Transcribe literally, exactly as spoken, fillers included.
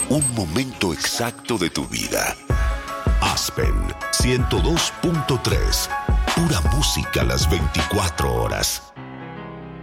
un momento exacto de tu vida. Aspen ciento dos punto tres. Pura música las veinticuatro horas.